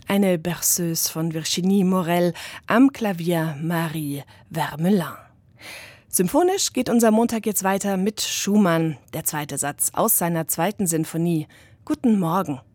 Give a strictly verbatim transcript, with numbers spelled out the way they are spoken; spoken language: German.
eine Berceuse von Virginie Morel, am Klavier Marie Vermelin. Symphonisch geht unser Montag jetzt weiter mit Schumann, der zweite Satz aus seiner zweiten Sinfonie. Guten Morgen.